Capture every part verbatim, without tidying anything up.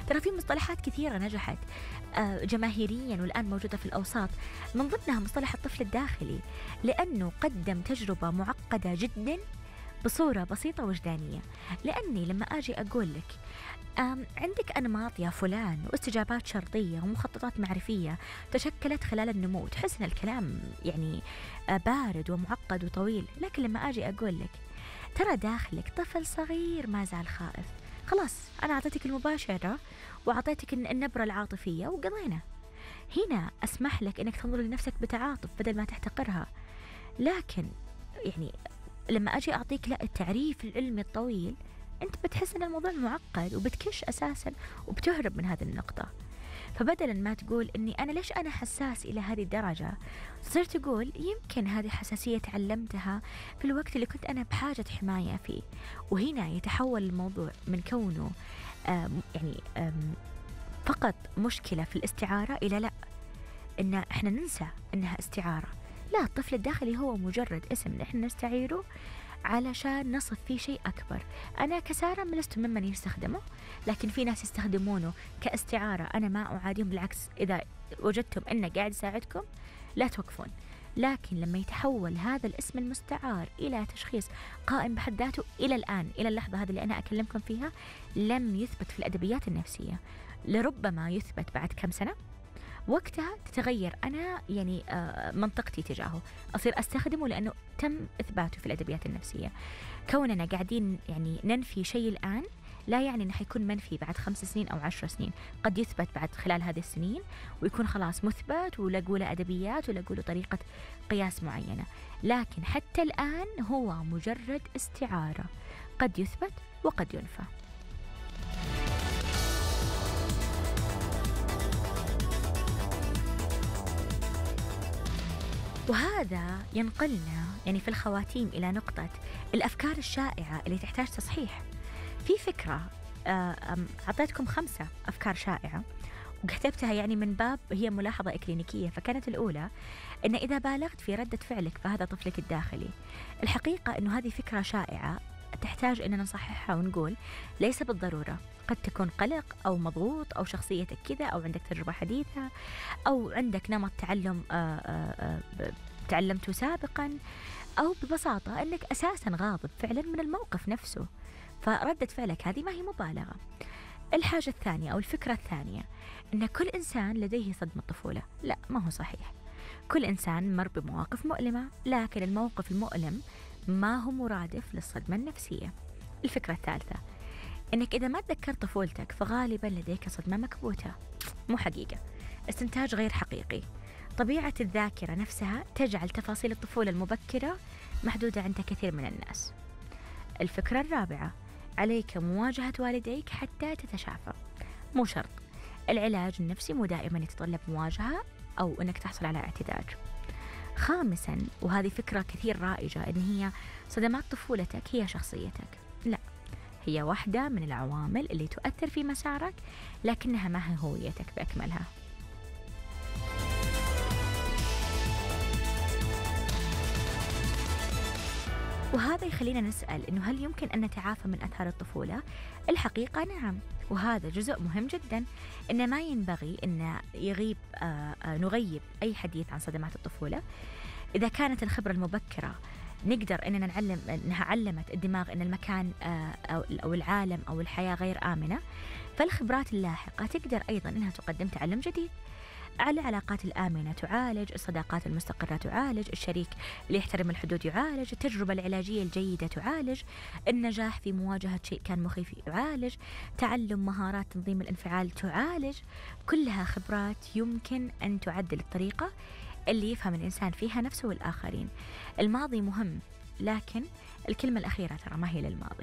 ترى في مصطلحات كثيرة نجحت آه، جماهيريا والآن موجودة في الأوساط، من ضمنها مصطلح الطفل الداخلي، لأنه قدم تجربة معقدة جدا بصورة بسيطة وجدانية. لأني لما أجي أقول لك أم عندك أنماط يا فلان واستجابات شرطية ومخططات معرفية تشكلت خلال النمو، تحس أن الكلام يعني آه، بارد ومعقد وطويل. لكن لما أجي أقول لك ترى داخلك طفل صغير ما زال خائف، خلاص أنا أعطيتك المباشرة وأعطيتك النبرة العاطفية وقضينا. هنا أسمح لك أنك تنظر لنفسك بتعاطف بدل ما تحتقرها. لكن يعني لما أجي أعطيك لا التعريف العلمي الطويل، أنت بتحس أن الموضوع معقد وبتكش أساسا وبتهرب من هذه النقطة. فبدلا ما تقول أني أنا ليش أنا حساس إلى هذه الدرجة، صرت تقول يمكن هذه حساسية تعلمتها في الوقت اللي كنت أنا بحاجة حماية فيه. وهنا يتحول الموضوع من كونه آم يعني آم فقط مشكلة في الاستعارة إلى لا، إن إحنا ننسى إنها استعارة. لا، الطفل الداخلي هو مجرد اسم نحن نستعيره علشان نصف فيه شيء أكبر. أنا كسارة لست ممن يستخدمه، لكن في ناس يستخدمونه كاستعارة. أنا ما أعاديهم، بالعكس إذا وجدتم أنه قاعد يساعدكم لا توقفون. لكن لما يتحول هذا الاسم المستعار إلى تشخيص قائم بحد ذاته، إلى الآن إلى اللحظة هذه اللي أنا أكلمكم فيها لم يثبت في الأدبيات النفسية، لربما يثبت بعد كم سنة، وقتها تتغير أنا يعني آه منطقتي تجاهه، أصير أستخدمه لأنه تم إثباته في الأدبيات النفسية. كوننا قاعدين يعني ننفي شيء الآن لا يعني أنه حيكون منفي بعد خمس سنين أو عشر سنين، قد يثبت بعد خلال هذه السنين ويكون خلاص مثبت ولقوا له أدبيات ولقوا له طريقة قياس معينة. لكن حتى الآن هو مجرد استعارة، قد يثبت وقد ينفى. وهذا ينقلنا يعني في الخواتيم إلى نقطة الأفكار الشائعة اللي تحتاج تصحيح. في فكرة أعطيتكم خمسة أفكار شائعة وكتبتها يعني من باب هي ملاحظة إكلينيكية. فكانت الأولى إن إذا بالغت في ردة فعلك فهذا طفلك الداخلي. الحقيقة إنه هذه فكرة شائعة تحتاج إننا نصححها ونقول ليس بالضرورة، قد تكون قلق أو مضغوط أو شخصيتك كذا أو عندك تجربة حديثة أو عندك نمط تعلم آآ آآ تعلمته سابقا، أو ببساطة أنك أساسا غاضب فعلا من الموقف نفسه، فردة فعلك هذه ما هي مبالغة. الحاجة الثانية أو الفكرة الثانية أن كل إنسان لديه صدمة طفولة. لا، ما هو صحيح. كل إنسان مر بمواقف مؤلمة، لكن الموقف المؤلم ما هو مرادف للصدمة النفسية. الفكرة الثالثة أنك إذا ما تذكرت طفولتك فغالبا لديك صدمة مكبوتة. مو حقيقة، استنتاج غير حقيقي. طبيعة الذاكرة نفسها تجعل تفاصيل الطفولة المبكرة محدودة عند كثير من الناس. الفكرة الرابعة، عليك مواجهة والديك حتى تتشافى. مو شرط، العلاج النفسي مو دائما يتطلب مواجهة أو أنك تحصل على اعتذار. خامسا، وهذه فكرة كثير رائجة، أن هي صدمات طفولتك هي شخصيتك. لا، هي واحدة من العوامل اللي تؤثر في مسارك، لكنها ما هي هويتك بأكملها. وهذا يخلينا نسأل إنه هل يمكن أن نتعافى من أثار الطفولة؟ الحقيقة نعم، وهذا جزء مهم جدا. إن ما ينبغي أن يغيب آآ آآ نغيب أي حديث عن صدمات الطفولة. إذا كانت الخبرة المبكرة نقدر أننا نعلم أنها علمت الدماغ أن المكان أو العالم أو الحياة غير آمنة، فالخبرات اللاحقة تقدر أيضا أنها تقدم تعلم جديد. العلاقات الآمنة تعالج، الصداقات المستقرة تعالج، الشريك اللي يحترم الحدود يعالج، التجربة العلاجية الجيدة تعالج، النجاح في مواجهة شيء كان مخيف يعالج، تعلم مهارات تنظيم الانفعال تعالج. كلها خبرات يمكن أن تعدل الطريقة اللي يفهم الإنسان فيها نفسه والآخرين. الماضي مهم، لكن الكلمة الأخيرة ترى ما هي للماضي.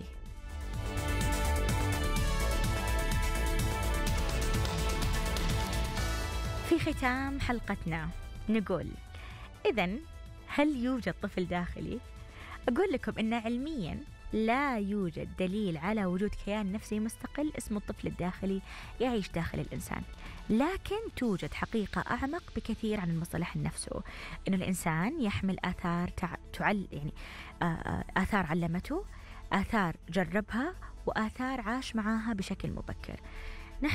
في ختام حلقتنا نقول إذن هل يوجد طفل داخلي؟ أقول لكم إن علميا لا يوجد دليل على وجود كيان نفسي مستقل اسمه الطفل الداخلي يعيش داخل الإنسان، لكن توجد حقيقة أعمق بكثير عن المصطلح نفسه، إنه الإنسان يحمل آثار تعل يعني آثار علمته، آثار جربها، وآثار عاش معها بشكل مبكر.